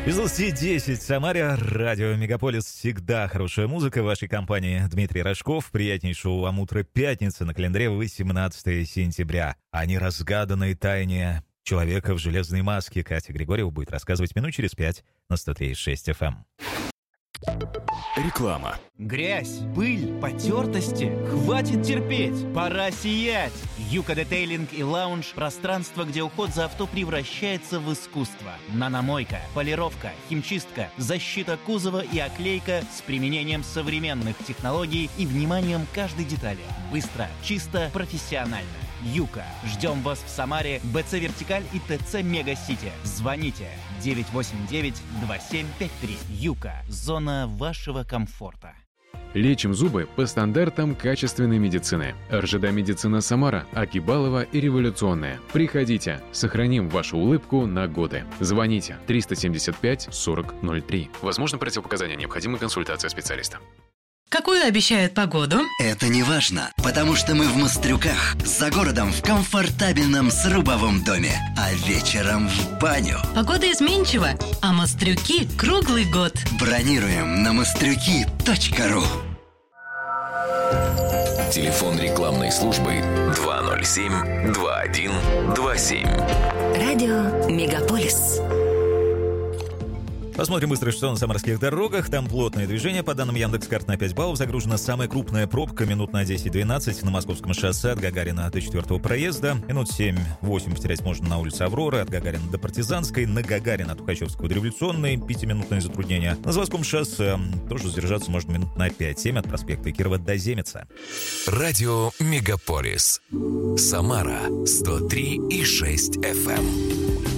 Без 10 в Самаре, радио Мегаполис, всегда хорошая музыка в вашей компании. Дмитрий Рожков, приятнейшего вам утра пятницы, на календаре 18 сентября. О неразгаданной тайне человека в железной маске Катя Григорьева будет рассказывать минут через 5 на 103.6 FM. Реклама. Грязь, пыль, потертости. Хватит терпеть, пора сиять. Юка Детейлинг и Лаунж – пространство, где уход за авто превращается в искусство. Наномойка, полировка, химчистка, защита кузова и оклейка с применением современных технологий и вниманием к каждой детали. Быстро, чисто, профессионально. Юка. Ждем вас в Самаре, БЦ Вертикаль и ТЦ Мега-Сити. Звоните 989-2753. Юка. Зона вашего комфорта. Лечим зубы по стандартам качественной медицины. РЖД Медицина Самара, Акибалова и Революционная. Приходите, сохраним вашу улыбку на годы. Звоните 375 40 03. Возможно, противопоказания, необходима консультация специалиста. Какую обещают погоду? Это не важно, потому что мы в Мострюках, за городом в комфортабельном срубовом доме, а вечером в баню. Погода изменчива, а Мострюки круглый год. Бронируем на мострюки.ру. Телефон рекламной службы 207-2127. Радио Мегаполис. Посмотрим быстро, что на самарских дорогах. Там плотное движение. По данным Яндекс.Карт, на 5 баллов загружена самая крупная пробка минут на 10-12 на Московском шоссе от Гагарина до 4-го проезда. Минут 7-8 потерять можно на улице Авроры, от Гагарина до Партизанской, на Гагарина от Тухачевского до Революционной, 5-минутное затруднение. На Заводском шоссе тоже задержаться можно минут на 5-7 от проспекта Кирова до Земеца. Радио Мегаполис. Самара 103,6 FM.